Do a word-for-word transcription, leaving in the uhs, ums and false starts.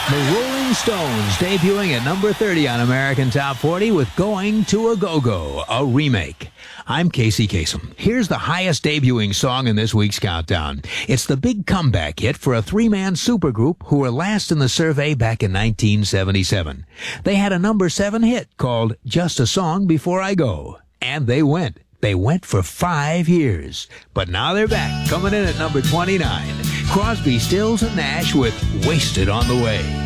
The Rolling Stones debuting at number thirty on American Top forty with Going to a Go-Go, a remake. I'm Casey Kasem. Here's the highest debuting song in this week's countdown. It's the big comeback hit for a three-man supergroup who were last in the survey back in nineteen seventy-seven. They had a number seven hit called Just a Song Before I Go. And they went. They went for five years. But now they're back, coming in at number twenty-nine. Crosby, Stills, and Nash with Wasted on the Way.